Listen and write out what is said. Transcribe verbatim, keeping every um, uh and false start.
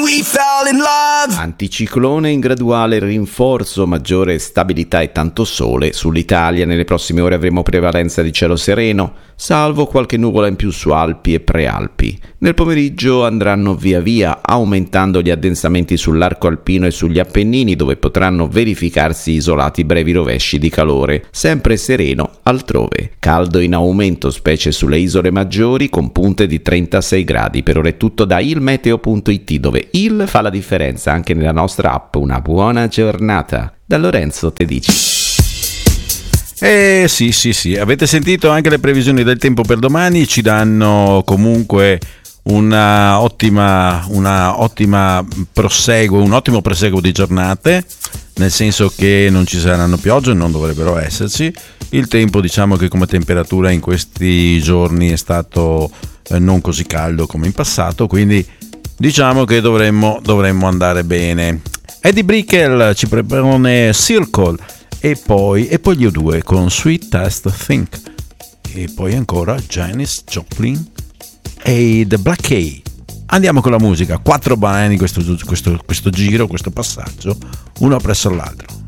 we fell in love. Anticiclone in graduale rinforzo, maggiore stabilità e tanto sole. Sull'Italia nelle prossime ore avremo prevalenza di cielo sereno, salvo qualche nuvola in più su Alpi e Prealpi. Nel pomeriggio andranno via via aumentando gli addensamenti sull'arco alpino e sugli Appennini, dove potranno verificarsi isolati brevi rovesci di calore. Sempre sereno altrove. Caldo in aumento specie sulle isole maggiori, con punte di trentasei gradi. Per ora è tutto da ilmeteo punto it, dove il fa la differenza anche nella nostra app. Una buona giornata. Da Lorenzo Tedici. Eh sì sì sì, avete sentito anche le previsioni del tempo per domani, ci danno comunque una ottima, una ottima proseguo, un ottimo proseguo di giornate, nel senso che non ci saranno piogge, non dovrebbero esserci. Il tempo, diciamo che come temperatura in questi giorni è stato eh, non così caldo come in passato, quindi diciamo che dovremmo, dovremmo andare bene. Eddie Brickell ci propone Circle e poi, e poi gli U due con Sweetest Think, e poi ancora Janis Joplin e The Black Key. Andiamo con la musica, quattro brani questo, questo, questo giro, questo passaggio, uno presso l'altro.